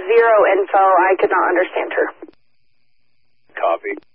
zero info. I could not understand her. Copy.